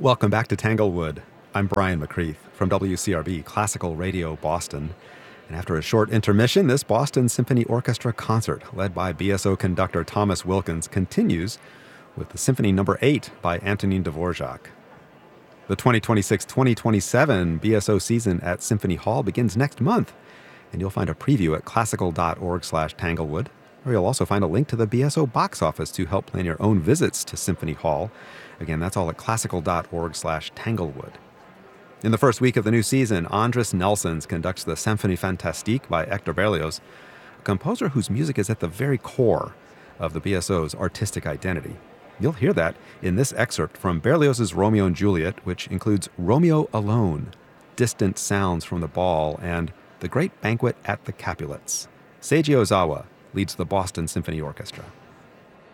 Welcome back to Tanglewood. I'm Brian McCreath from WCRB Classical Radio Boston. And after a short intermission, this Boston Symphony Orchestra concert, led by BSO conductor Thomas Wilkins, continues with the Symphony No. 8 by Antonin Dvorak. The 2026-2027 BSO season at Symphony Hall begins next month, and you'll find a preview at classical.org/Tanglewood, where you'll also find a link to the BSO box office to help plan your own visits to Symphony Hall. Again, that's all at classical.org/Tanglewood. In the first week of the new season, Andris Nelsons conducts the Symphonie Fantastique by Hector Berlioz, a composer whose music is at the very core of the BSO's artistic identity. You'll hear that in this excerpt from Berlioz's Romeo and Juliet, which includes Romeo Alone, Distant Sounds from the Ball, and The Great Banquet at the Capulets. Seiji Ozawa leads the Boston Symphony Orchestra.